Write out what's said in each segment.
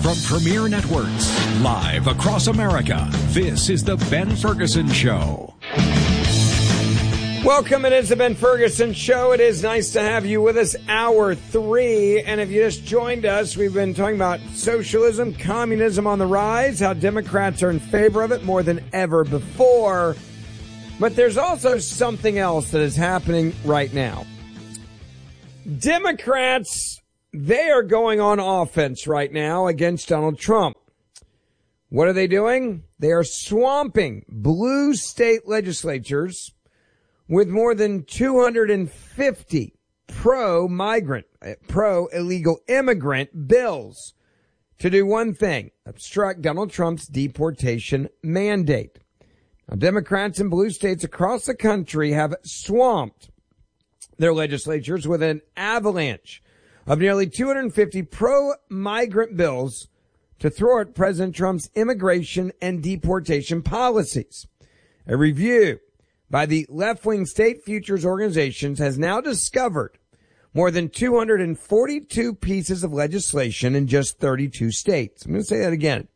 From Premier Networks, live across America, this is The Ben Ferguson Show. Welcome, it is The Ben Ferguson Show. It is nice to have you with us, hour 3. And if you just joined us, we've been talking about socialism, communism on the rise, how Democrats are in favor of it more than ever before. But there's also something else that is happening right now. Democrats, they are going on offense right now against Donald Trump. What are they doing? They are swamping blue state legislatures with more than 250 pro-migrant, pro-illegal immigrant bills to do one thing: obstruct Donald Trump's deportation mandate. Now, Democrats in blue states across the country have swamped their legislatures with an avalanche of nearly 250 pro-migrant bills to thwart President Trump's immigration and deportation policies. A review by the left-wing state futures organizations has now discovered more than 242 pieces of legislation in just 32 states. I'm going to say that again.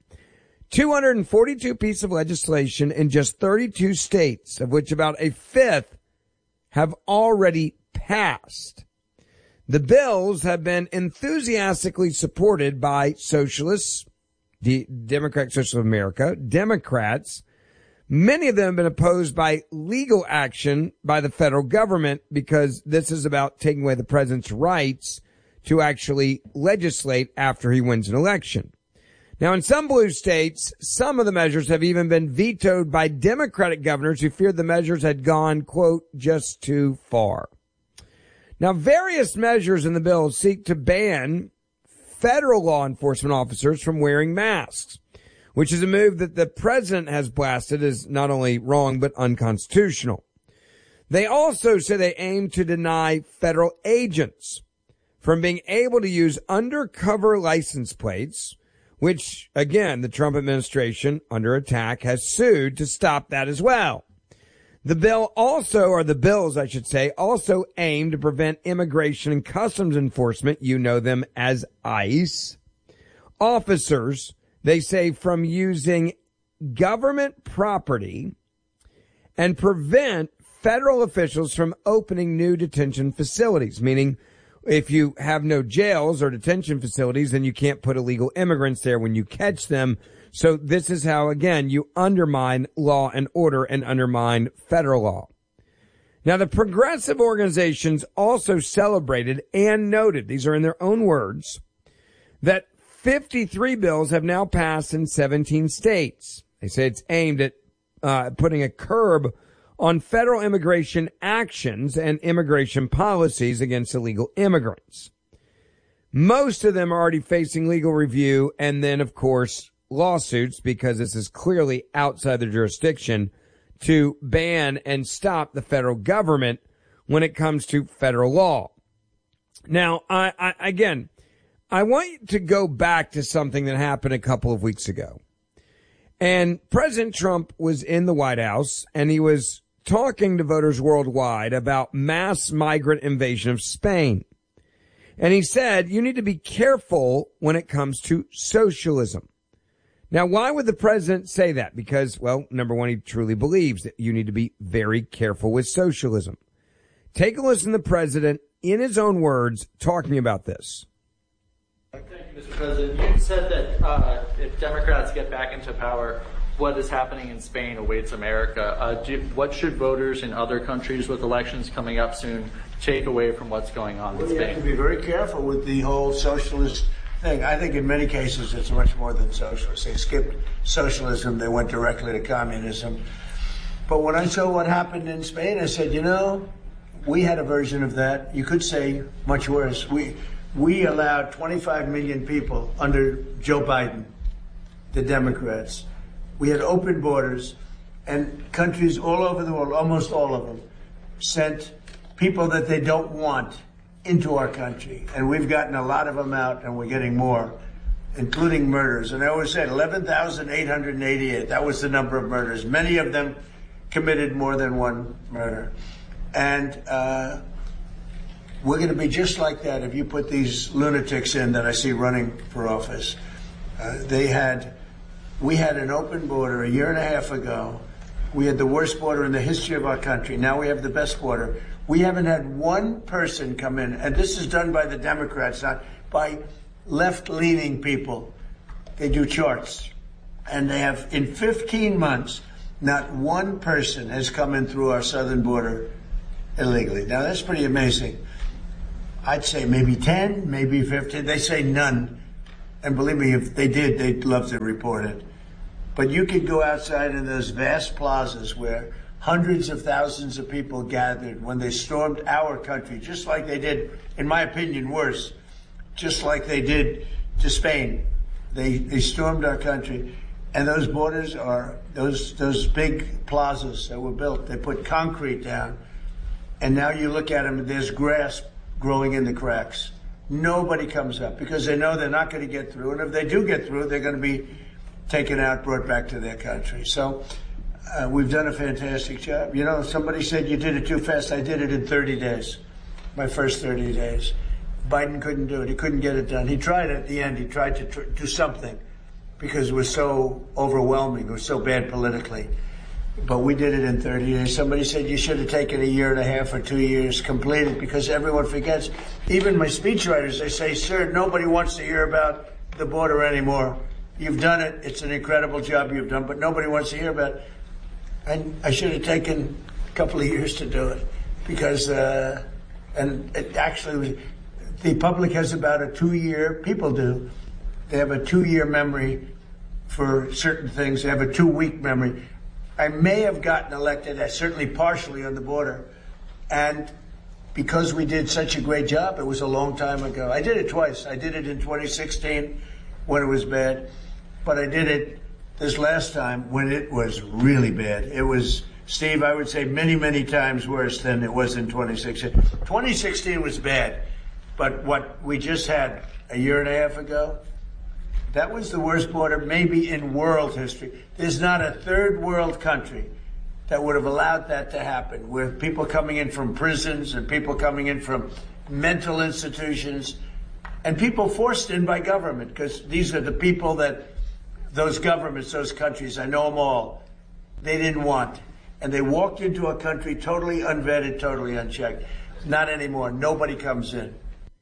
242 pieces of legislation in just 32 states, of which about a fifth have already passed. The bills have been enthusiastically supported by socialists, the Democratic Socialists of America, Democrats. Many of them have been opposed by legal action by the federal government because this is about taking away the president's rights to actually legislate after he wins an election. Now, in some blue states, some of the measures have even been vetoed by Democratic governors who feared the measures had gone, quote, just too far. Now, various measures in the bill seek to ban federal law enforcement officers from wearing masks, which is a move that the president has blasted as not only wrong but unconstitutional. They also say they aim to deny federal agents from being able to use undercover license plates, which, again, the Trump administration, under attack, has sued to stop that as well. The bill also, or the bills, I should say, also aim to prevent immigration and customs enforcement, you know them as ICE, officers, they say, from using government property and prevent federal officials from opening new detention facilities, meaning if you have no jails or detention facilities, then you can't put illegal immigrants there when you catch them. So this is how, again, you undermine law and order and undermine federal law. Now, the progressive organizations also celebrated and noted, these are in their own words, that 53 bills have now passed in 17 states. They say it's aimed at putting a curb on federal immigration actions and immigration policies against illegal immigrants. Most of them are already facing legal review and then, of course, lawsuits, because this is clearly outside their jurisdiction to ban and stop the federal government when it comes to federal law. Now, I want you to go back to something that happened a couple of weeks ago. And President Trump was in the White House and he was talking to voters worldwide about mass migrant invasion of Spain. And he said, you need to be careful when it comes to socialism. Now, why would the president say that? Because, well, number one, he truly believes that you need to be very careful with socialism. Take a listen to the president, in his own words, talking about this. Thank you, Mr. President. You said that if Democrats get back into power, what is happening in Spain awaits America. What should voters in other countries with elections coming up soon take away from what's going on in Spain? You have to be very careful with the whole socialist thing. I think in many cases it's much more than socialist. They skipped socialism, they went directly to communism. But when I saw what happened in Spain, I said, you know, we had a version of that. You could say much worse. We allowed 25 million people under Joe Biden, the Democrats. We had open borders, and countries all over the world, almost all of them, sent people that they don't want into our country. And we've gotten a lot of them out, and we're getting more, including murders. And I always said 11,888. That was the number of murders. Many of them committed more than one murder. And we're going to be just like that if you put these lunatics in that I see running for office. We had an open border a year and a half ago. We had the worst border in the history of our country. Now we have the best border. We haven't had one person come in, and this is done by the Democrats, not by left-leaning people. They do charts. And they have, in 15 months, not one person has come in through our southern border illegally. Now, that's pretty amazing. I'd say maybe 10, maybe 15. They say none. And believe me, if they did, they'd love to report it. But you could go outside in those vast plazas where hundreds of thousands of people gathered when they stormed our country, just like they did, in my opinion, worse, just like they did to Spain. They stormed our country. And those borders are those big plazas that were built. They put concrete down. And now you look at them, and there's grass growing in the cracks. Nobody comes up because they know they're not going to get through. And if they do get through, they're going to be taken out, brought back to their country. So we've done a fantastic job. You know, somebody said you did it too fast. I did it in 30 days, my first 30 days. Biden couldn't do it. He couldn't get it done. He tried at the end. He tried to do something because it was so overwhelming. It was so bad politically. But we did it in 30 days. Somebody said you should have taken a year and a half or 2 years completed because everyone forgets. Even my speechwriters, they say, sir, nobody wants to hear about the border anymore. You've done it. It's an incredible job you've done, but nobody wants to hear about it. And I should have taken a couple of years to do it because, and it actually was, the public has about a 2-year, people do. They have a 2-year memory for certain things. They have a 2-week memory. I may have gotten elected, certainly partially on the border. And because we did such a great job, it was a long time ago. I did it twice. I did it in 2016 when it was bad. But I did it this last time when it was really bad. It was, Steve, I would say many, many times worse than it was in 2016. 2016 was bad. But what we just had a year and a half ago, that was the worst border maybe in world history. There's not a third world country that would have allowed that to happen, with people coming in from prisons and people coming in from mental institutions and people forced in by government, because these are the people that those governments, those countries, I know them all, they didn't want. And they walked into a country totally unvetted, totally unchecked. Not anymore. Nobody comes in.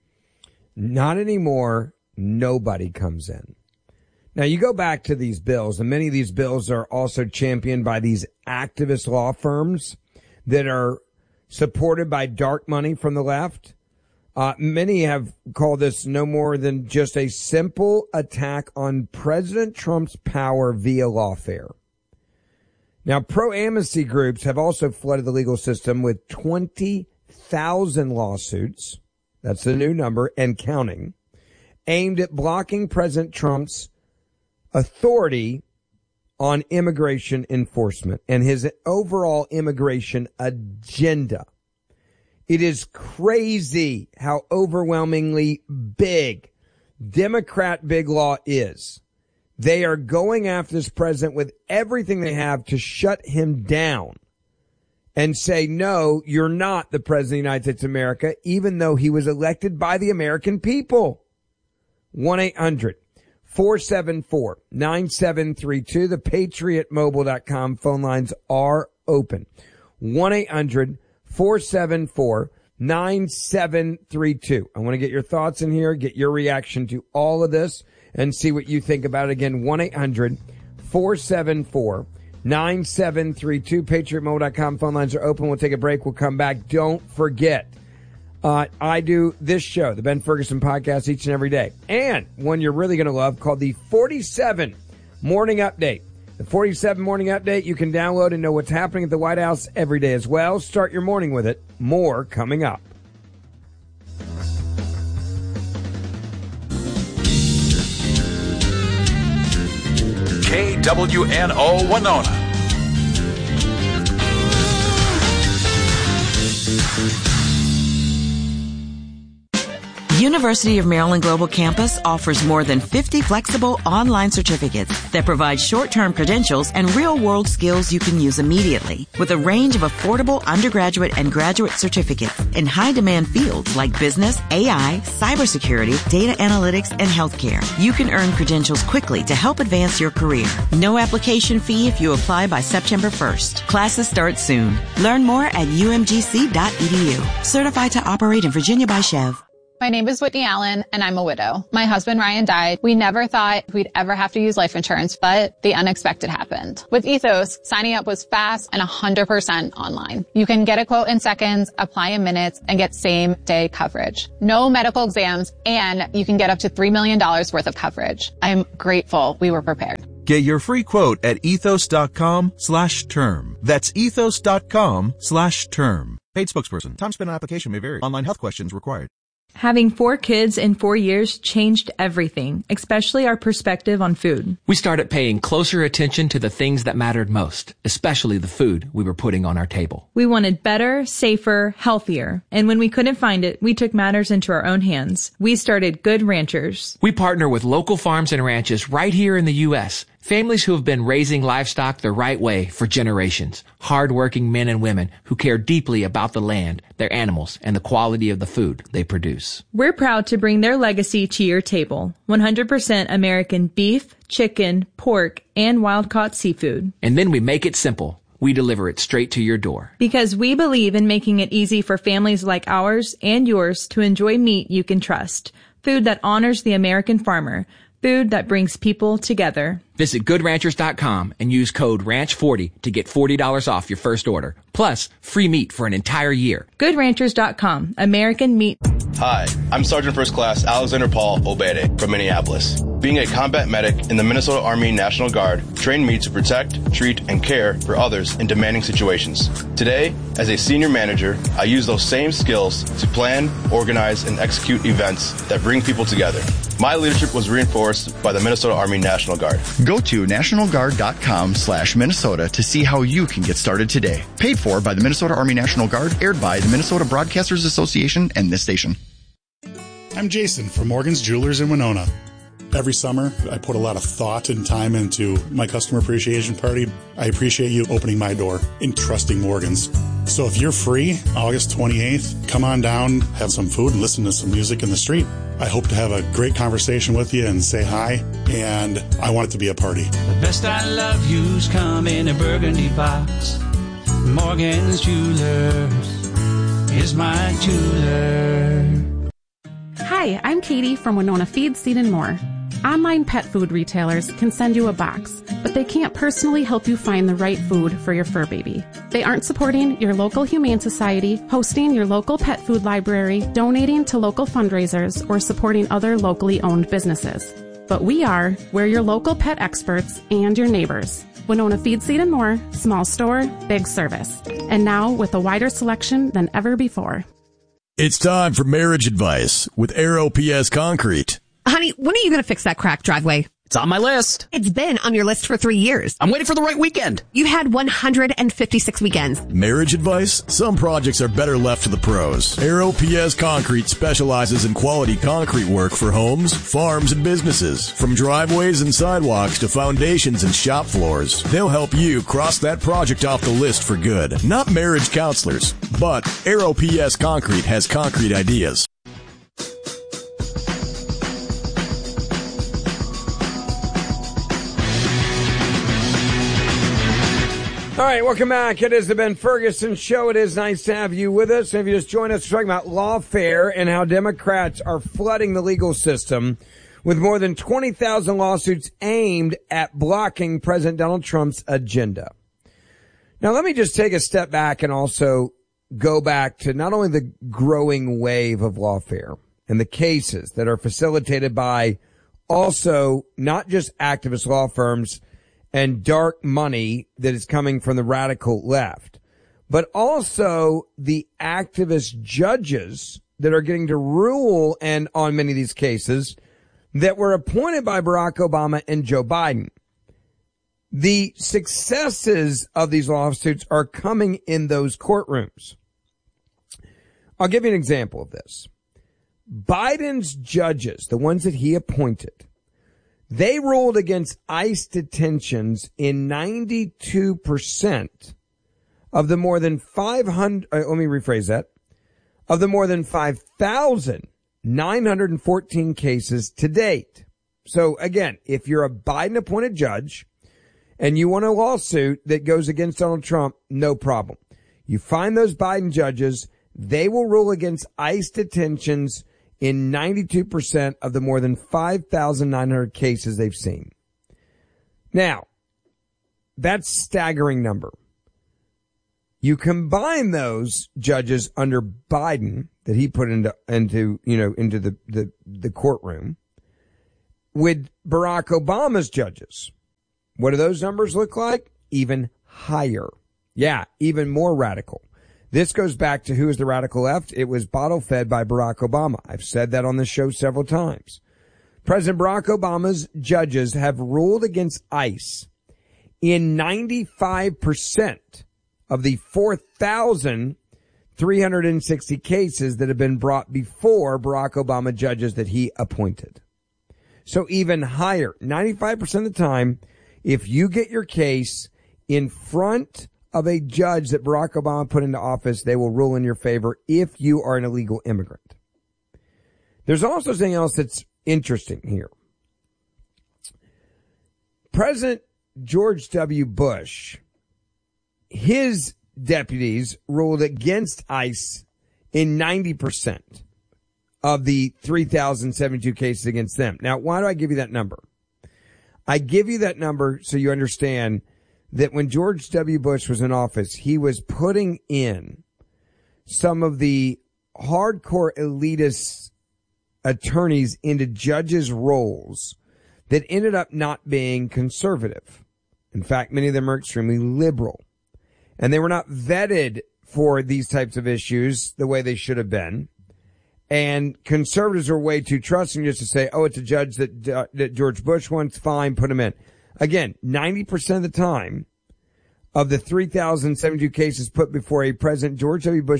Not anymore. Nobody comes in. Now, you go back to these bills, and many of these bills are also championed by these activist law firms that are supported by dark money from the left. Many have called this no more than just a simple attack on President Trump's power via lawfare. Now, pro-amnesty groups have also flooded the legal system with 20,000 lawsuits. That's the new number, and counting, aimed at blocking President Trump's authority on immigration enforcement and his overall immigration agenda. It is crazy how overwhelmingly big Democrat big law is. They are going after this president with everything they have to shut him down and say, no, you're not the president of the United States of America, even though he was elected by the American people. 1-800-474-9732. The PatriotMobile.com phone lines are open. 1-800-474-9732. I want to get your thoughts in here, get your reaction to all of this, and see what you think about it. Again, 1-800-474-9732. PatriotMobile.com phone lines are open. We'll take a break. We'll come back. Don't forget, I do this show, the Ben Ferguson Podcast, each and every day. And one you're really going to love called the 47 Morning Update. The 47 Morning Update you can download and know what's happening at the White House every day as well. Start your morning with it. More coming up. KWNO Winona. University of Maryland Global Campus offers more than 50 flexible online certificates that provide short-term credentials and real-world skills you can use immediately, with a range of affordable undergraduate and graduate certificates in high-demand fields like business, AI, cybersecurity, data analytics, and healthcare. You can earn credentials quickly to help advance your career. No application fee if you apply by September 1st. Classes start soon. Learn more at umgc.edu. Certified to operate in Virginia by Chev. My name is Whitney Allen, and I'm a widow. My husband, Ryan, died. We never thought we'd ever have to use life insurance, but the unexpected happened. With Ethos, signing up was fast and 100% online. You can get a quote in seconds, apply in minutes, and get same-day coverage. No medical exams, and you can get up to $3 million worth of coverage. I'm grateful we were prepared. Get your free quote at ethos.com/term. That's ethos.com/term. Paid spokesperson. Time spent on application may vary. Online health questions required. Having 4 kids in 4 years changed everything, especially our perspective on food. We started paying closer attention to the things that mattered most, especially the food we were putting on our table. We wanted better, safer, healthier. And when we couldn't find it, we took matters into our own hands. We started Good Ranchers. We partner with local farms and ranches right here in the U.S., families who have been raising livestock the right way for generations. Hard-working men and women who care deeply about the land, their animals, and the quality of the food they produce. We're proud to bring their legacy to your table. 100% American beef, chicken, pork, and wild-caught seafood. And then we make it simple. We deliver it straight to your door. Because we believe in making it easy for families like ours and yours to enjoy meat you can trust. Food that honors the American farmer. Food that brings people together. Visit GoodRanchers.com and use code RANCH40 to get $40 off your first order. Plus, free meat for an entire year. GoodRanchers.com. American meat. Hi, I'm Sergeant First Class Alexander Paul Obede from Minneapolis. Being a combat medic in the Minnesota Army National Guard trained me to protect, treat, and care for others in demanding situations. Today, as a senior manager, I use those same skills to plan, organize, and execute events that bring people together. My leadership was reinforced by the Minnesota Army National Guard. Go to nationalguard.com/Minnesota to see how you can get started today. Paid for by the Minnesota Army National Guard, aired by the Minnesota Broadcasters Association and this station. I'm Jason from Morgan's Jewelers in Winona. Every summer, I put a lot of thought and time into my customer appreciation party. I appreciate you opening my door and trusting Morgan's. So if you're free, August 28th, come on down, have some food, and listen to some music in the street. I hope to have a great conversation with you and say hi, and I want it to be a party. The best I love you's come in a burgundy box. Morgan's Jewelers is my jeweler. Hi, I'm Katie from Winona Feed, Seed, and More. Online pet food retailers can send you a box, but they can't personally help you find the right food for your fur baby. They aren't supporting your local humane society, hosting your local pet food library, donating to local fundraisers, or supporting other locally owned businesses. But we are. We're your local pet experts and your neighbors. Winona Feed, Seed, and More, small store, big service. And now with a wider selection than ever before. It's time for marriage advice with Aero PS Concrete. Honey, when are you going to fix that cracked driveway? It's on my list. It's been on your list for 3 years. I'm waiting for the right weekend. You've had 156 weekends. Marriage advice? Some projects are better left to the pros. Aero PS Concrete specializes in quality concrete work for homes, farms, and businesses. From driveways and sidewalks to foundations and shop floors. They'll help you cross that project off the list for good. Not marriage counselors, but Aero PS Concrete has concrete ideas. All right, welcome back. It is the Ben Ferguson Show. It is nice to have you with us. And if you just joined us, we're talking about lawfare and how Democrats are flooding the legal system with more than 20,000 lawsuits aimed at blocking President Donald Trump's agenda. Now, let me just take a step back and also go back to not only the growing wave of lawfare and the cases that are facilitated by also not just activist law firms and dark money that is coming from the radical left, but also the activist judges that are getting to rule and on many of these cases that were appointed by Barack Obama and Joe Biden. The successes of these lawsuits are coming in those courtrooms. I'll give you an example of this. Biden's judges, the ones that he appointed, they ruled against ICE detentions in 92% of the more than 500, let me rephrase that, of the more than 5,914 cases to date. So again, if you're a Biden appointed judge and you want a lawsuit that goes against Donald Trump, no problem. You find those Biden judges, they will rule against ICE detentions in 92% of the more than 5,900 cases they've seen. Now, that's a staggering number. You combine those judges under Biden that he put into the courtroom with Barack Obama's judges. What do those numbers look like? Even higher. Yeah, even more radical. This goes back to who is the radical left. It was bottle fed by Barack Obama. I've said that on the show several times. President Barack Obama's judges have ruled against ICE in 95% of the 4,360 cases that have been brought before Barack Obama judges that he appointed. So even higher, 95% of the time, if you get your case in front of a judge that Barack Obama put into office, they will rule in your favor if you are an illegal immigrant. There's also something else that's interesting here. President George W. Bush, his deputies ruled against ICE in 90% of the 3,072 cases against them. Now, why do I give you that number? I give you that number so you understand that when George W. Bush was in office, he was putting in some of the hardcore elitist attorneys into judges' roles that ended up not being conservative. In fact, many of them are extremely liberal. And they were not vetted for these types of issues the way they should have been. And conservatives are way too trusting just to say, oh, it's a judge that George Bush wants, fine, put him in. Again, 90% of the time of the 3,072 cases put before a President George W. Bush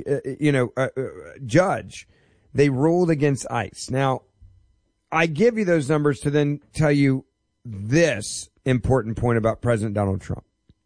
judge, they ruled against ICE. Now, I give you those numbers to then tell you this important point about President Donald Trump.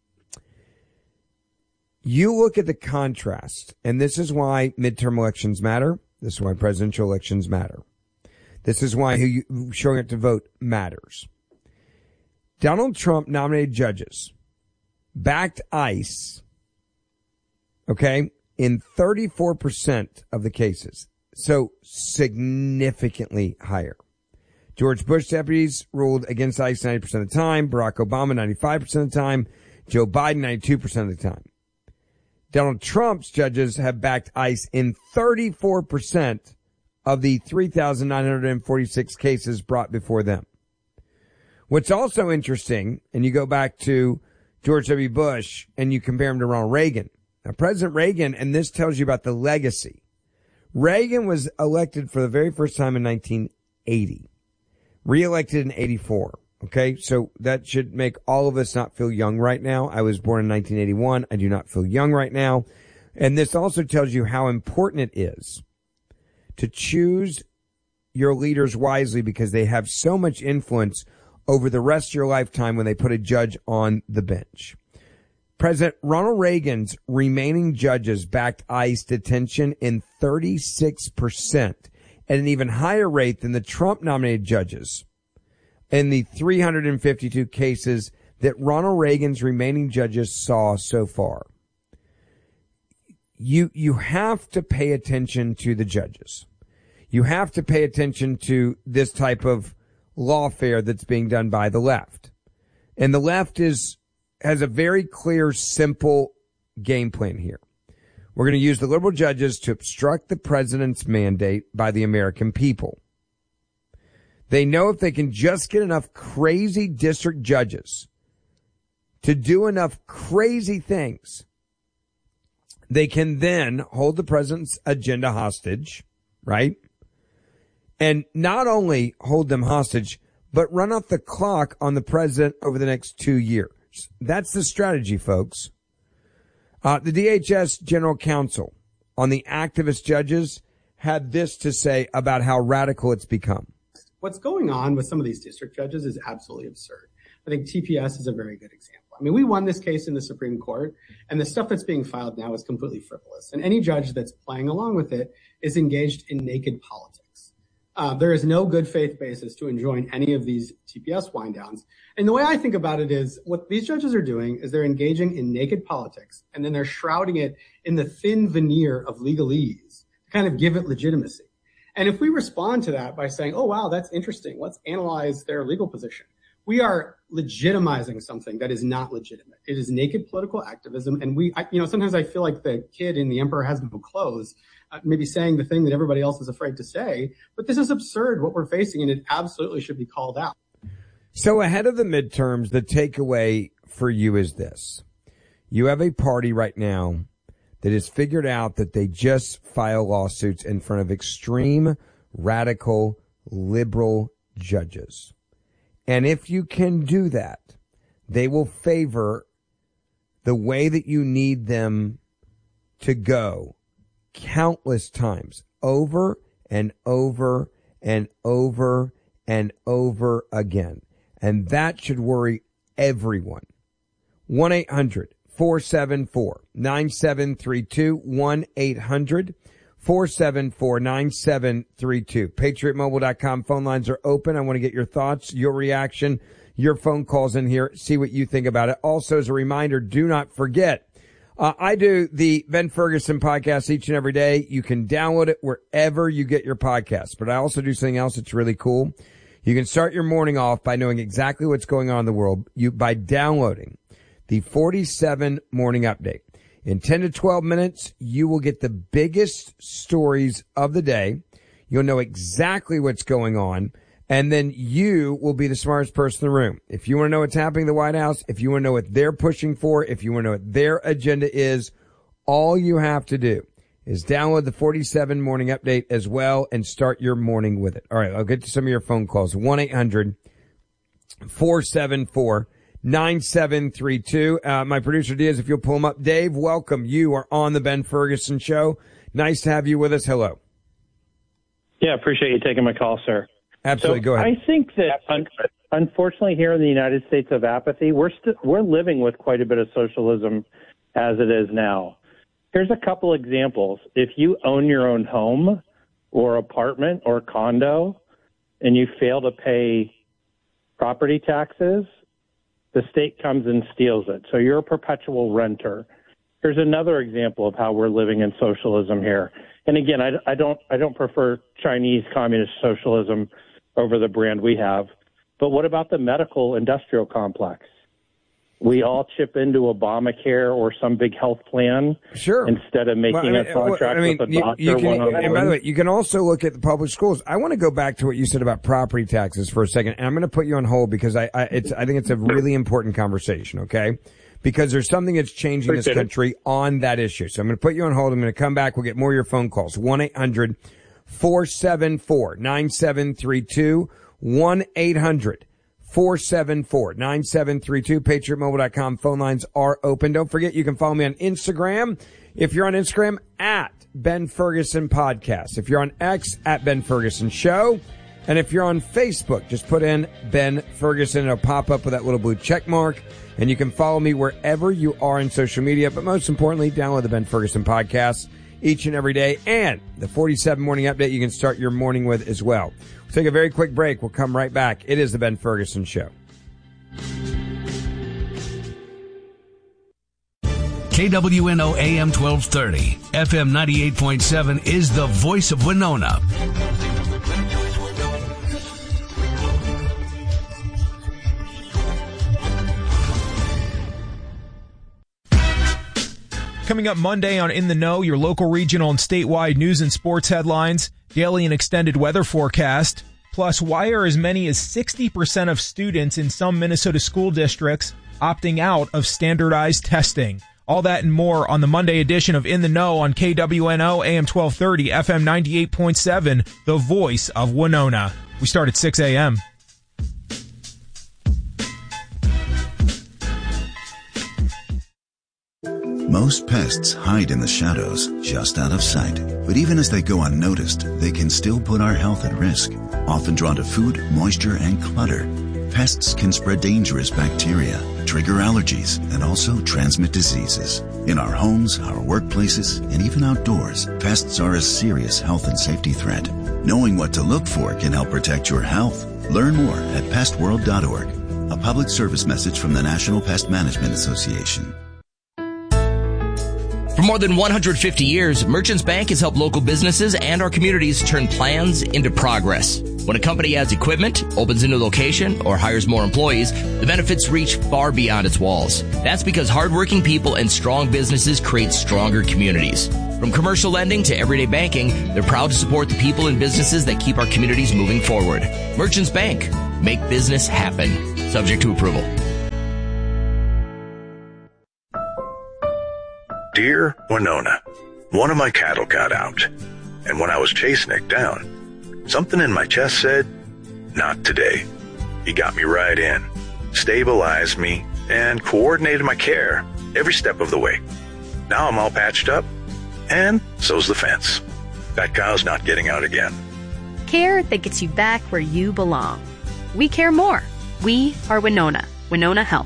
You look at the contrast, and this is why midterm elections matter. This is why presidential elections matter. This is why showing up to vote matters. Donald Trump nominated judges, backed ICE, okay, in 34% of the cases. So significantly higher. George Bush deputies ruled against ICE 90% of the time. Barack Obama 95% of the time. Joe Biden 92% of the time. Donald Trump's judges have backed ICE in 34% of the 3,946 cases brought before them. What's also interesting, and you go back to George W. Bush and you compare him to Ronald Reagan. Now, President Reagan, and this tells you about the legacy. Reagan was elected for the very first time in 1980, reelected in 84. Okay, so that should make all of us not feel young right now. I was born in 1981. I do not feel young right now. And this also tells you how important it is to choose your leaders wisely because they have so much influence over the rest of your lifetime when they put a judge on the bench. President Ronald Reagan's remaining judges backed ICE detention in 36% at an even higher rate than the Trump-nominated judges in the 352 cases that Ronald Reagan's remaining judges saw so far. You have to pay attention to the judges. You have to pay attention to this type of lawfare that's being done by the left. And the left has a very clear, simple game plan here. We're going to use the liberal judges to obstruct the president's mandate by the American people. They know if they can just get enough crazy district judges to do enough crazy things, they can then hold the president's agenda hostage, right? And not only hold them hostage, but run off the clock on the president over the next 2 years. That's the strategy, folks. The DHS General Counsel on the activist judges had this to say about how radical it's become. What's going on with some of these district judges is absolutely absurd. I think TPS is a very good example. I mean, we won this case in the Supreme Court, and the stuff that's being filed now is completely frivolous. And any judge that's playing along with it is engaged in naked politics. There is no good faith basis to enjoin any of these TPS wind downs. And the way I think about it is what these judges are doing is they're engaging in naked politics, and then they're shrouding it in the thin veneer of legalese to kind of give it legitimacy. And if we respond to that by saying, oh, wow, that's interesting, let's analyze their legal position, we are legitimizing something that is not legitimate. It is naked political activism. And sometimes I feel like the kid in The Emperor Has No Clothes, maybe saying the thing that everybody else is afraid to say. But this is absurd what we're facing, and it absolutely should be called out. So ahead of the midterms, the takeaway for you is this. You have a party right now that has figured out that they just file lawsuits in front of extreme, radical, liberal judges. And if you can do that, they will favor the way that you need them to go countless times, over and over and over and over again. And that should worry everyone. 1-800-474-9732, 1-800-474-9732. PatriotMobile.com phone lines are open. I want to get your thoughts, your reaction, your phone calls in here, see what you think about it. Also, as a reminder, do not forget, I do the Ben Ferguson podcast each and every day. You can download it wherever you get your podcasts. But I also do something else that's really cool. You can start your morning off by knowing exactly what's going on in the world by downloading the 47 Morning Update. In 10 to 12 minutes, you will get the biggest stories of the day. You'll know exactly what's going on, and then you will be the smartest person in the room. If you want to know what's happening in the White House, if you want to know what they're pushing for, if you want to know what their agenda is, all you have to do is download the 47 Morning Update as well and start your morning with it. All right, I'll get to some of your phone calls. 1-800-474-9732. My producer Diaz, if you'll pull him up. Dave, welcome. You are on the Ben Ferguson Show. Nice to have you with us. Hello. Yeah, appreciate you taking my call, sir. Absolutely. Go ahead. I think that, unfortunately, here in the United States of apathy, we're living with quite a bit of socialism as it is now. Here's a couple examples. If you own your own home or apartment or condo and you fail to pay property taxes, the state comes and steals it. So you're a perpetual renter. Here's another example of how we're living in socialism here. And again, I don't prefer Chinese communist socialism over the brand we have. But what about the medical industrial complex? We all chip into Obamacare or some big health plan, sure, instead of making a contract with a doctor one-on-one. And by the way, you can also look at the public schools. I want to go back to what you said about property taxes for a second, and I'm going to put you on hold because I think it's a really important conversation, okay? Because there's something that's changing this country on that issue. So I'm going to put you on hold. I'm going to come back. We'll get more of your phone calls. 1-800-474-9732, 1-800-474-9732. PatriotMobile.com phone lines are open. Don't forget, you can follow me on Instagram. If you're on Instagram, at Ben Ferguson Podcast. If you're on X, at Ben Ferguson Show. And if you're on Facebook, just put in Ben Ferguson. It'll pop up with that little blue check mark. And you can follow me wherever you are in social media. But most importantly, download the Ben Ferguson Podcast each and every day. And the 47 Morning Update you can start your morning with as well. We'll take a very quick break. We'll come right back. It is the Ben Ferguson Show. KWNO AM 1230, FM 98.7 is the voice of Winona. Coming up Monday on In the Know, your local, regional, and statewide news and sports headlines, daily and extended weather forecast, plus why are as many as 60% of students in some Minnesota school districts opting out of standardized testing. All that and more on the Monday edition of In the Know on KWNO AM 1230, FM 98.7, the voice of Winona. We start at 6 a.m. Most pests hide in the shadows, just out of sight. But even as they go unnoticed, they can still put our health at risk. Often drawn to food, moisture, and clutter, pests can spread dangerous bacteria, trigger allergies, and also transmit diseases. In our homes, our workplaces, and even outdoors, pests are a serious health and safety threat. Knowing what to look for can help protect your health. Learn more at pestworld.org. A public service message from the National Pest Management Association. For more than 150 years, Merchants Bank has helped local businesses and our communities turn plans into progress. When a company adds equipment, opens a new location, or hires more employees, the benefits reach far beyond its walls. That's because hardworking people and strong businesses create stronger communities. From commercial lending to everyday banking, they're proud to support the people and businesses that keep our communities moving forward. Merchants Bank. Make business happen. Subject to approval. Dear Winona, one of my cattle got out, and when I was chasing it down, something in my chest said, not today. He got me right in, stabilized me, and coordinated my care every step of the way. Now I'm all patched up, and so's the fence. That cow's not getting out again. Care that gets you back where you belong. We care more. We are Winona. Winona Health.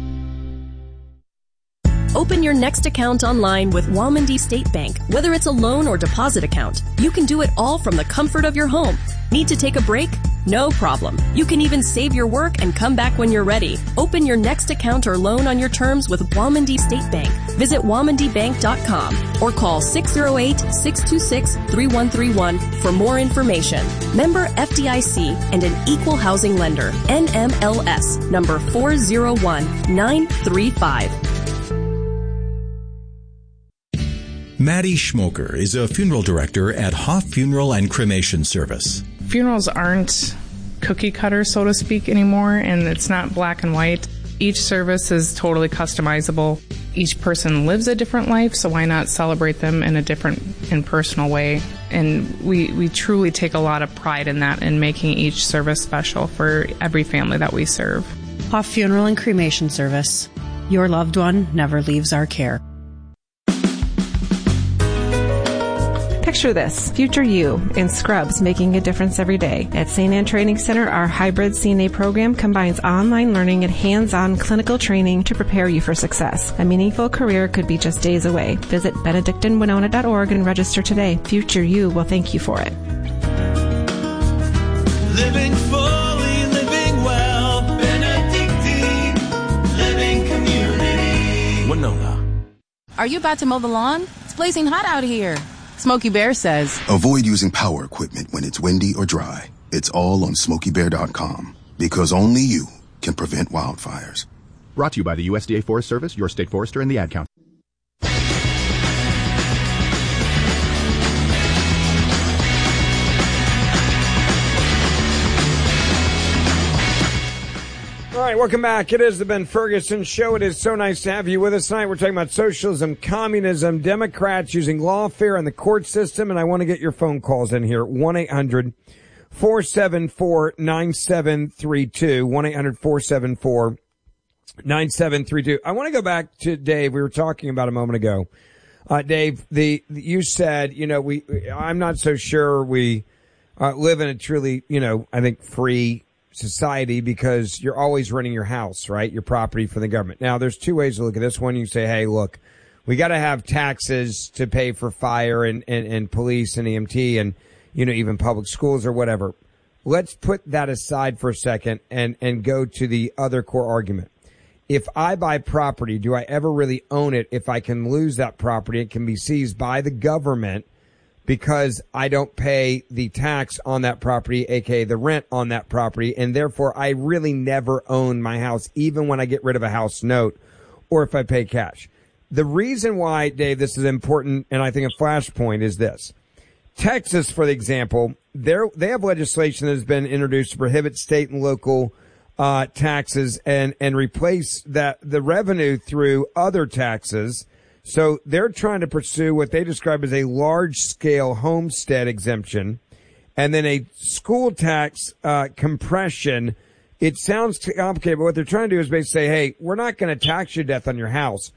Open your next account online with Walmondie State Bank. Whether it's a loan or deposit account, you can do it all from the comfort of your home. Need to take a break? No problem. You can even save your work and come back when you're ready. Open your next account or loan on your terms with Walmondie State Bank. Visit WalmondieBank.com or call 608-626-3131 for more information. Member FDIC and an equal housing lender. NMLS number 401935. Maddie Schmoker is a funeral director at Hoff Funeral and Cremation Service. Funerals aren't cookie cutter, so to speak, anymore, and it's not black and white. Each service is totally customizable. Each person lives a different life, so why not celebrate them in a different and personal way? And we truly take a lot of pride in that, in making each service special for every family that we serve. Hoff Funeral and Cremation Service. Your loved one never leaves our care. Picture this, future you in scrubs making a difference every day. At St. Anne Training Center, our hybrid CNA program combines online learning and hands-on clinical training to prepare you for success. A meaningful career could be just days away. Visit benedictinwinona.org and register today. Future you will thank you for it. Living fully, living well, Benedictine Living Community. Winona. Are you about to mow the lawn? It's blazing hot out here. Smokey Bear says, avoid using power equipment when it's windy or dry. It's all on SmokeyBear.com, because only you can prevent wildfires. Brought to you by the USDA Forest Service, your state forester, and the Ad Council. All right, welcome back. It is the Ben Ferguson Show. It is so nice to have you with us tonight. We're talking about socialism, communism, Democrats using lawfare and the court system, and I want to get your phone calls in here. 1-800-474-9732. 1-800-474-9732. I want to go back to Dave. We were talking about a moment ago. Dave, you said, I'm not so sure we live in a truly, I think free society, because you're always renting your house, right? Your property for the government. Now, there's two ways to look at this. One, you say, hey, look, we got to have taxes to pay for fire and police and EMT and, even public schools or whatever. Let's put that aside for a second and go to the other core argument. If I buy property, do I ever really own it if I can lose that property? It can be seized by the government because I don't pay the tax on that property, aka the rent on that property, and therefore I really never own my house, even when I get rid of a house note or if I pay cash. The reason why, Dave, this is important, and I think a flashpoint, is this. Texas, for example, they have legislation that has been introduced to prohibit state and local taxes and replace the revenue through other taxes. So they're trying to pursue what they describe as a large-scale homestead exemption and then a school tax compression. It sounds complicated, but what they're trying to do is basically say, hey, we're not going to tax you to death on your house.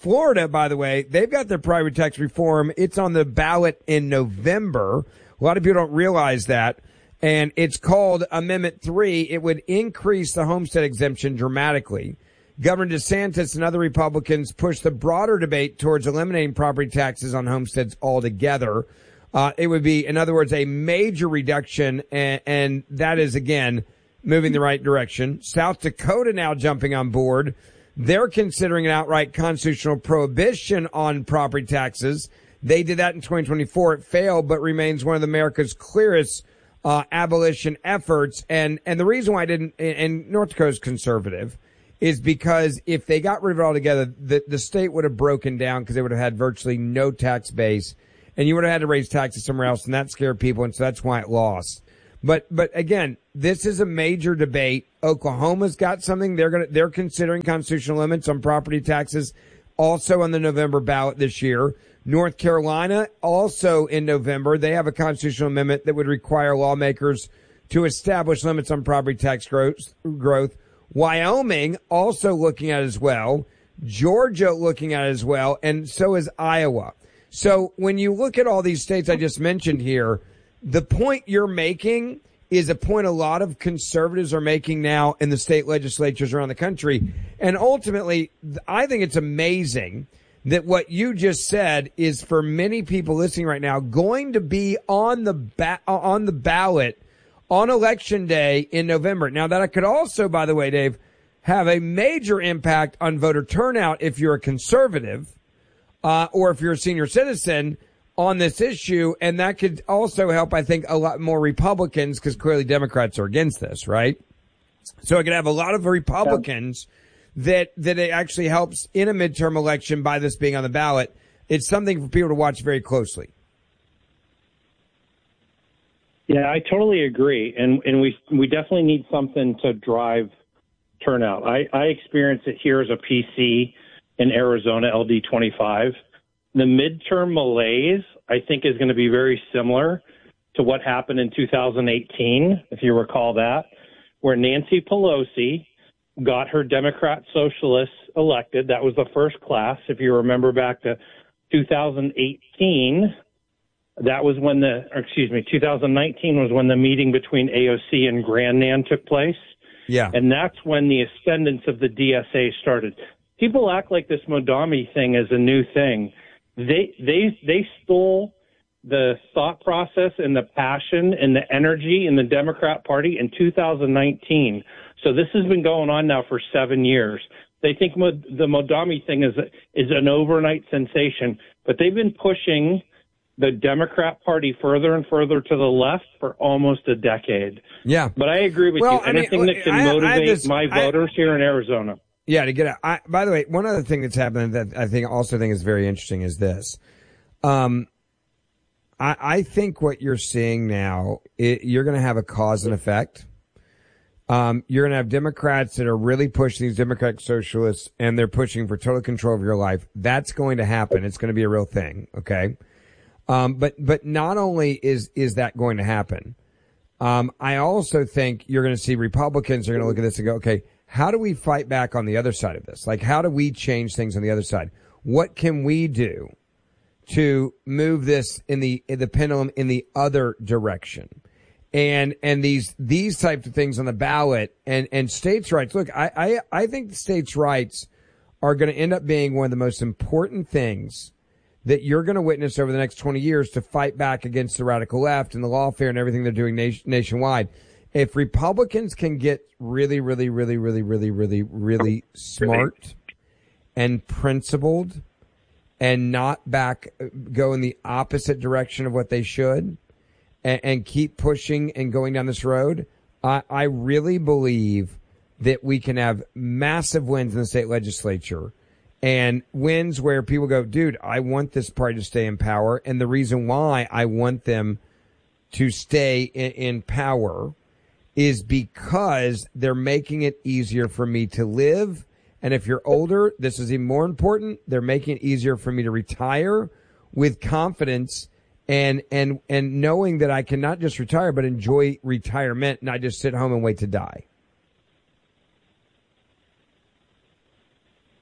Florida, by the way, they've got their property tax reform. It's on the ballot in November. A lot of people don't realize that. And it's called Amendment 3. It would increase the homestead exemption dramatically. Governor DeSantis and other Republicans pushed the broader debate towards eliminating property taxes on homesteads altogether. It would be, in other words, a major reduction, and that is, again, moving the right direction. South Dakota now jumping on board. They're considering an outright constitutional prohibition on property taxes. They did that in 2024. It failed, but remains one of America's clearest abolition efforts. And the reason why I didn't, and North Dakota's conservative, is because if they got rid of it altogether, the state would have broken down because they would have had virtually no tax base, and you would have had to raise taxes somewhere else, and that scared people, and so that's why it lost. But again, this is a major debate. Oklahoma's got something. They're considering constitutional limits on property taxes, also on the November ballot this year. North Carolina, also in November, they have a constitutional amendment that would require lawmakers to establish limits on property tax growth. Wyoming also looking at it as well. Georgia looking at it as well, and so is Iowa. So when you look at all these states I just mentioned here, the point you're making is a point a lot of conservatives are making now in the state legislatures around the country. And ultimately, I think it's amazing that what you just said is, for many people listening right now, going to be on the ballot on Election Day in November. Now, that could also, by the way, Dave, have a major impact on voter turnout if you're a conservative or if you're a senior citizen on this issue. And that could also help, I think, a lot more Republicans, because clearly Democrats are against this, right? So it could have a lot of Republicans that it actually helps in a midterm election by this being on the ballot. It's something for people to watch very closely. Yeah, I totally agree. And we definitely need something to drive turnout. I experienced it here as a PC in Arizona, LD25. The midterm malaise, I think, is going to be very similar to what happened in 2018, if you recall that, where Nancy Pelosi got her Democrat socialists elected. That was the first class. If you remember back to 2018, that was when 2019 was when the meeting between AOC and Grandnan took place. Yeah. And that's when the ascendance of the DSA started. People act like this Modami thing is a new thing. They stole the thought process and the passion and the energy in the Democrat Party in 2019. So this has been going on now for 7 years. They think the Modami thing is an overnight sensation, but they've been pushing the Democrat Party further and further to the left for almost a decade. Yeah. But I agree with you. Anything that can motivate my voters here in Arizona. Yeah, to get out. By the way, one other thing that's happening that I think is very interesting is this. I think what you're seeing now, you're going to have a cause and effect. You're going to have Democrats that are really pushing these Democratic socialists, and they're pushing for total control of your life. That's going to happen. It's going to be a real thing. Okay. But not only is that going to happen, I also think you're going to see Republicans are going to look at this and go, okay, how do we fight back on the other side of this? Like, how do we change things on the other side? What can we do to move this in the pendulum in the other direction? And these types of things on the ballot and states' rights. Look, I think states' rights are going to end up being one of the most important things that you're going to witness over the next 20 years to fight back against the radical left and the lawfare and everything they're doing nationwide. If Republicans can get really, really, really, really, really, really, really smart and principled and not go in the opposite direction of what they should and keep pushing and going down this road, I really believe that we can have massive wins in the state legislature and wins where people go, dude, I want this party to stay in power. And the reason why I want them to stay in power is because they're making it easier for me to live. And if you're older, this is even more important. They're making it easier for me to retire with confidence and knowing that I can not just retire, but enjoy retirement, not just sit home and wait to die.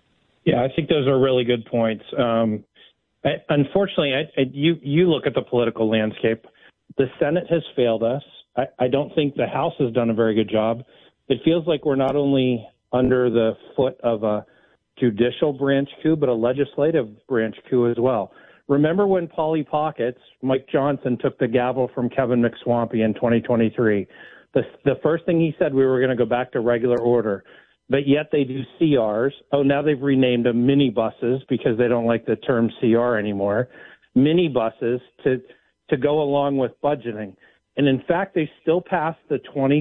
Yeah, I think those are really good points. Unfortunately, you look at the political landscape. The Senate has failed us. I don't think the House has done a very good job. It feels like we're not only under the foot of a judicial branch coup, but a legislative branch coup as well. Remember when Polly Pockets, Mike Johnson, took the gavel from Kevin McSwampy in 2023? The first thing he said, we were going to go back to regular order. But yet they do CRs. Oh, now they've renamed them minibuses because they don't like the term CR anymore. Minibuses to go along with budgeting. And in fact, they still passed the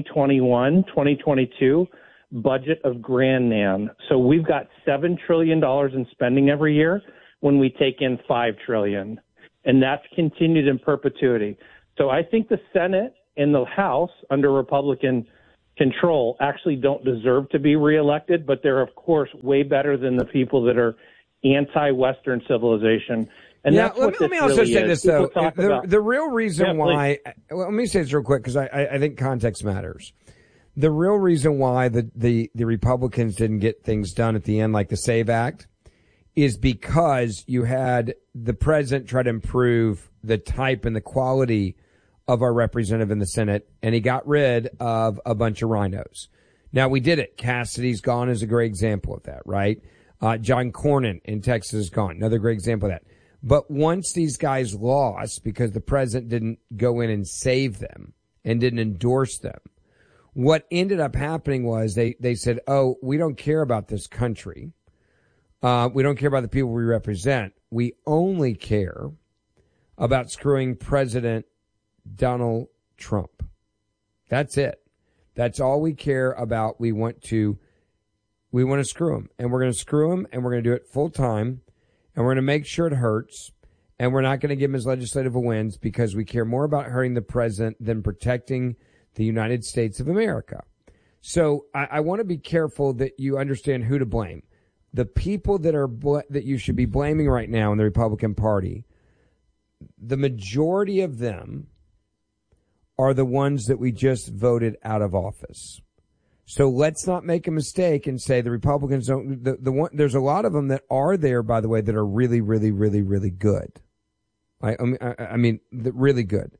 2021-2022 budget of Grand Nan. So we've got $7 trillion in spending every year when we take in $5 trillion. And that's continued in perpetuity. So I think the Senate and the House under Republican control actually don't deserve to be reelected, but they're, of course, way better than the people that are anti-Western civilization. And yeah, that's what let me also really say is. this, though. People The real reason why – let me say this real quick because I think context matters. The real reason why the Republicans didn't get things done at the end, like the SAVE Act, is because you had the president try to improve the type and the quality of our representative in the Senate, and he got rid of a bunch of rhinos. Now, we did it. Cassidy's gone is a great example of that, right? John Cornyn in Texas is gone. Another great example of that. But once these guys lost because the president didn't go in and save them and didn't endorse them, what ended up happening was they said, oh, we don't care about this country. We don't care about the people we represent. We only care about screwing President Donald Trump. That's it. That's all we care about. We want to screw him, and we're going to screw him, and we're going to do it full time, and we're going to make sure it hurts, and we're not going to give him his legislative wins because we care more about hurting the president than protecting the United States of America. So I want to be careful that you understand who to blame. The people that you should be blaming right now in the Republican Party, the majority of them are the ones that we just voted out of office. So let's not make a mistake and say the Republicans don't. There's a lot of them that are there, by the way, that are really, really, really, really good. I mean, really good.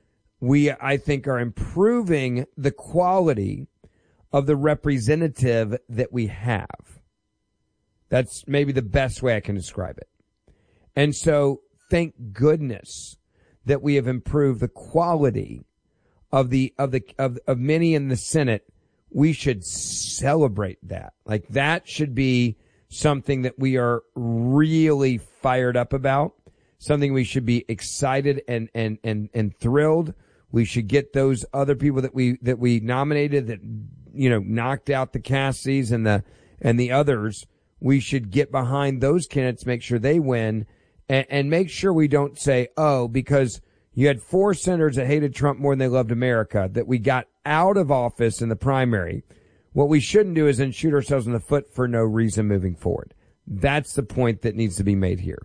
I think, are improving the quality of the representative that we have. That's maybe the best way I can describe it. And so, thank goodness that we have improved the quality of many in the Senate. We should celebrate that. Like, that should be something that we are really fired up about, something we should be excited and thrilled. We should get those other people that we nominated that, knocked out the Cassidys and the others. We should get behind those candidates, make sure they win, and make sure we don't say, oh, because you had 4 senators that hated Trump more than they loved America, that we got out of office in the primary. What we shouldn't do is then shoot ourselves in the foot for no reason moving forward. That's the point that needs to be made here.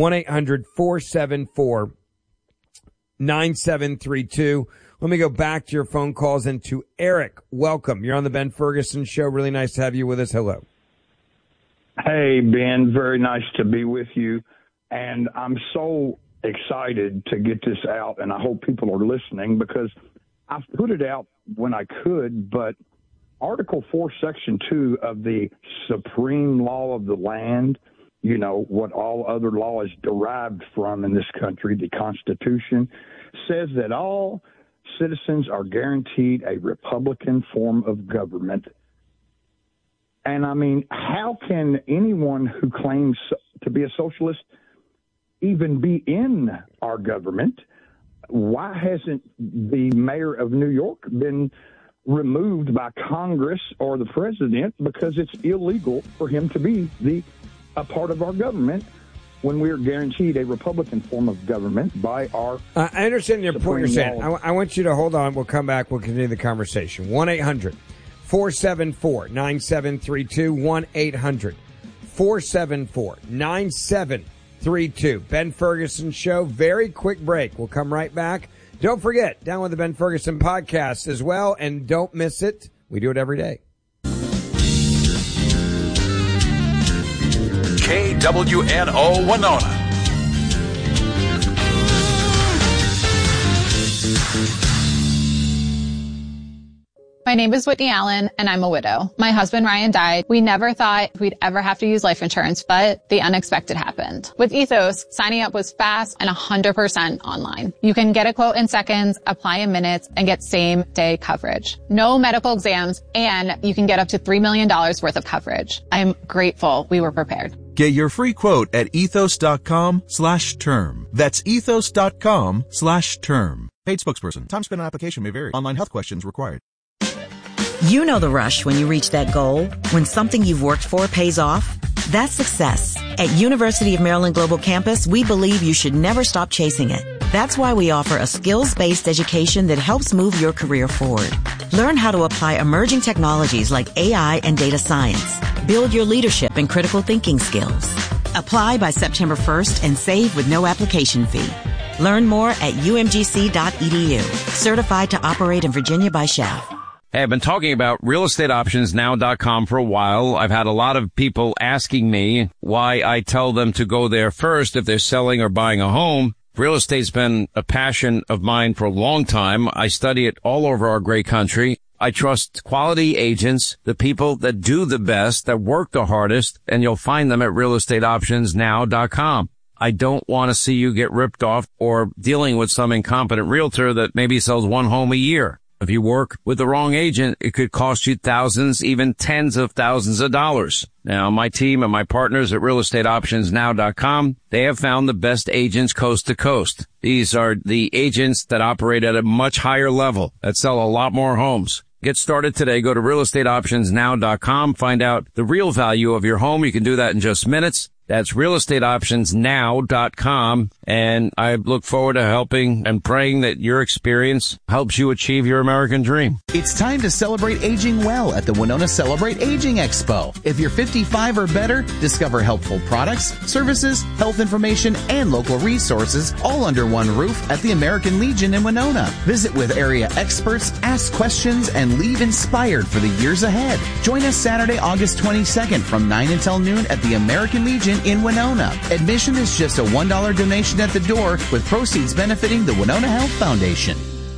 1-800-474-9732. Let me go back to your phone calls and to Eric. Welcome. You're on the Ben Ferguson Show. Really nice to have you with us. Hello. Hey, Ben. Very nice to be with you. And I'm so excited to get this out, and I hope people are listening because I've put it out when I could, but Article 4, Section 2 of the supreme law of the land, what all other law is derived from in this country, the Constitution, says that all citizens are guaranteed a Republican form of government. And I mean, how can anyone who claims to be a socialist even be in our government? Why hasn't the mayor of New York been removed by Congress or the president because it's illegal for him to be a part of our government when we are guaranteed a Republican form of government by our I understand your point you're saying. I want you to hold on. We'll come back. We'll continue the conversation. 1-800-474-9732. 1-800-474-9732. Ben Ferguson Show. Very quick break. We'll come right back. Don't forget, download the Ben Ferguson podcast as well, and don't miss it. We do it every day. KWNO Winona. My name is Whitney Allen, and I'm a widow. My husband, Ryan, died. We never thought we'd ever have to use life insurance, but the unexpected happened. With Ethos, signing up was fast and 100% online. You can get a quote in seconds, apply in minutes, and get same-day coverage. No medical exams, and you can get up to $3 million worth of coverage. I'm grateful we were prepared. Get your free quote at ethos.com/term. That's ethos.com/term. Paid spokesperson. Time spent on application may vary. Online health questions required. You know the rush when you reach that goal, when something you've worked for pays off. That's success. At University of Maryland Global Campus, we believe you should never stop chasing it. That's why we offer a skills-based education that helps move your career forward. Learn how to apply emerging technologies like AI and data science. Build your leadership and critical thinking skills. Apply by September 1st and save with no application fee. Learn more at umgc.edu. Certified to operate in Virginia by SCHEV. Hey, I've been talking about realestateoptionsnow.com for a while. I've had a lot of people asking me why I tell them to go there first if they're selling or buying a home. Real estate's been a passion of mine for a long time. I study it all over our great country. I trust quality agents, the people that do the best, that work the hardest, and you'll find them at realestateoptionsnow.com. I don't want to see you get ripped off or dealing with some incompetent realtor that maybe sells one home a year. If you work with the wrong agent, it could cost you thousands, even tens of thousands of dollars. Now, my team and my partners at realestateoptionsnow.com, they have found the best agents coast to coast. These are the agents that operate at a much higher level, that sell a lot more homes. Get started today. Go to realestateoptionsnow.com. Find out the real value of your home. You can do that in just minutes. That's realestateoptionsnow.com. And I look forward to helping and praying that your experience helps you achieve your American dream. It's time to celebrate aging well at the Winona Celebrate Aging Expo. If you're 55 or better, discover helpful products, services, health information, and local resources all under one roof at the American Legion in Winona. Visit with area experts, ask questions, and leave inspired for the years ahead. Join us Saturday, August 22nd from 9 until noon at the American Legion in Winona. Admission is just a $1 donation at the door, with proceeds benefiting the Winona Health Foundation.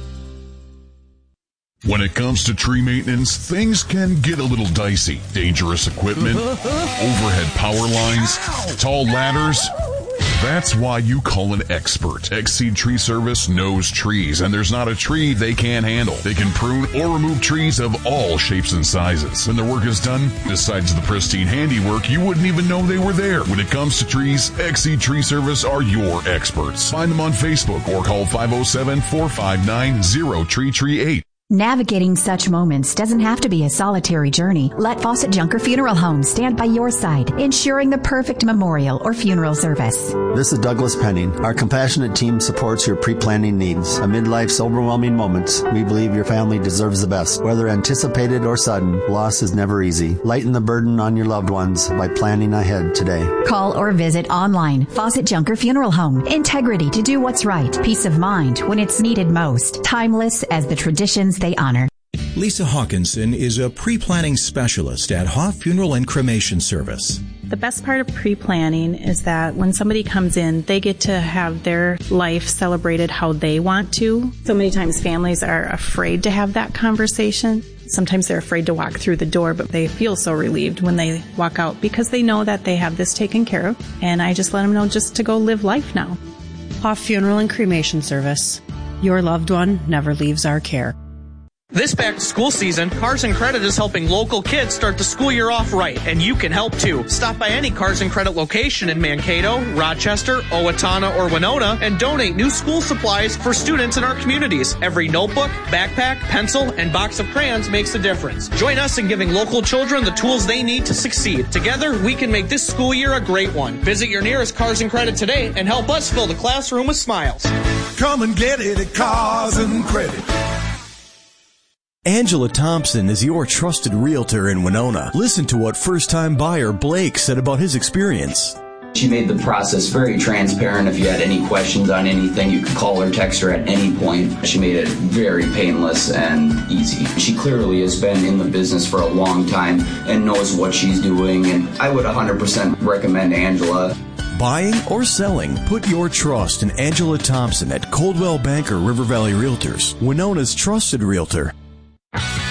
When it comes to tree maintenance, things can get a little dicey. Dangerous equipment, overhead power lines, tall ladders. That's why you call an expert. Exceed Tree Service knows trees, and there's not a tree they can't handle. They can prune or remove trees of all shapes and sizes. When their work is done, besides the pristine handiwork, you wouldn't even know they were there. When it comes to trees, Exceed Tree Service are your experts. Find them on Facebook or call 507-459-0338. Navigating such moments doesn't have to be a solitary journey. Let Fawcett Junker Funeral Home stand by your side, ensuring the perfect memorial or funeral service. This is Douglas Penning. Our compassionate team supports your pre-planning needs. Amid life's overwhelming moments, we believe your family deserves the best. Whether anticipated or sudden, loss is never easy. Lighten the burden on your loved ones by planning ahead today. Call or visit online. Fawcett Junker Funeral Home. Integrity to do what's right. Peace of mind when it's needed most. Timeless as the traditions they honor. Lisa Hawkinson is a pre-planning specialist at Hoff Funeral and Cremation Service. The best part of pre-planning is that when somebody comes in, they get to have their life celebrated how they want to. So many times families are afraid to have that conversation. Sometimes they're afraid to walk through the door, but they feel so relieved when they walk out because they know that they have this taken care of. And I just let them know just to go live life now. Hoff Funeral and Cremation Service. Your loved one never leaves our care. This back-to-school season, Cars and Credit is helping local kids start the school year off right, and you can help too. Stop by any Cars and Credit location in Mankato, Rochester, Owatonna, or Winona and donate new school supplies for students in our communities. Every notebook, backpack, pencil, and box of crayons makes a difference. Join us in giving local children the tools they need to succeed. Together, we can make this school year a great one. Visit your nearest Cars and Credit today and help us fill the classroom with smiles. Come and get it at Cars and Credit. Angela Thompson is your trusted realtor in Winona. Listen to what first-time buyer Blake said about his experience. She made the process very transparent. If you had any questions on anything, you could call or text her at any point. She made it very painless and easy. She clearly has been in the business for a long time and knows what she's doing, and I would 100% recommend Angela. Buying or selling, put your trust in Angela Thompson at Coldwell Banker River Valley Realtors, Winona's trusted realtor.